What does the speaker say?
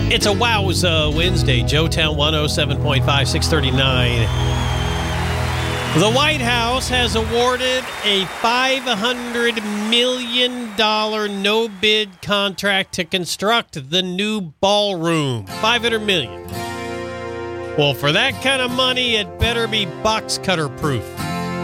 It's a Wowza Wednesday. Joetown 107.5, 639. The White House has awarded a $500 million no-bid contract to construct the new ballroom. $500 million. Well, for that kind of money, it better be box cutter proof.